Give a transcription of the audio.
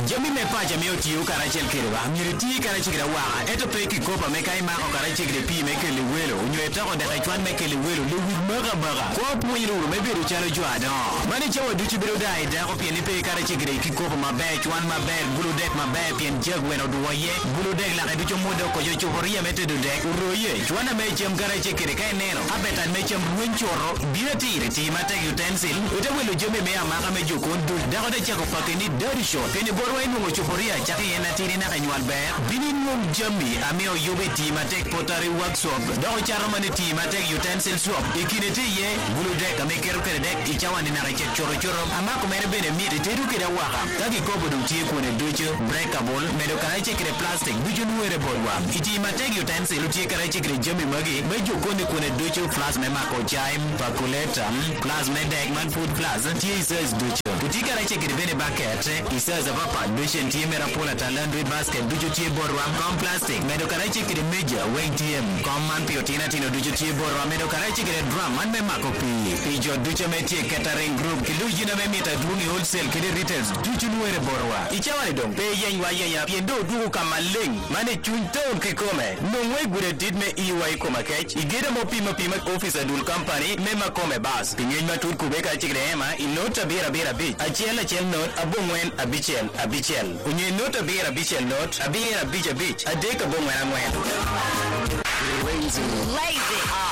Jami me pa jami oti u karachel kirwa. Miriti karachel wa. Eto pe ki kopa me kai ma o karachel pi me ke le welo. Unyo eta ko da chwan me ke le welo. Le wi maga maga. Ko pu yiru me biru chalo jwa do. Mani chawo duchi biru dai da ko pi ni pe karachel ki kopa ma be chwan ma be bulu dek ma be pi en jeg weno do ye. Bulu dek la ka ducho modo ko yo choria mete do dek. Uroye. Chwana me chem karachel kai neno. Abetan me chem winchoro. Birati ti mate utensil. Uta welo jome me amaka me jokon do. Da ko de chako pakeni dirty shot. Keni borwa inu mo choria chaki ena tiri na kanyual be. Binin mum jami ameo yobe ti mate pottery workshop. Da ko charo mane ti mate utensil shop. Ikinete ye bulu dek ame kero kere dek ichawani na reche choro choro. Amako mere bene miti teru kere waka. Kaki kobo du tie kune ducho breakable. Medo karache kere plastic ducho nuere borwa. Iti mate utensil utie karache kere jami magi. Bejo kone kune ducho flas me mako chaim pakuleta. Plus medek man food plus tie says ducho. Utika karache kere bene bucket. Isaza papa ducho tie mera pola talandri basket ducho tie borwa. Com plastic. Medo karache kere meja weng tiem. Com man piotina tino ducho tie borwa. Medo karache kere drum man me mako pi. Pijo ducho metie catering group. Kiluji na me mita duni wholesale kere retails ducho nuere borwa. Ichawani dong. Pe yenywa yenya. Piendo duku kamaling. Mane chunton kikome. Nungwe gure did me iwa ikoma kech. Igeda mo pima office adul company. Mema kome bas. Pinyen matut kubeka chikre ema. Inota bira bich. Achiel note. Abungwen abichel. Unye nota bira bichel note. Abira bich. Adeka bungwen angwen. Lazy.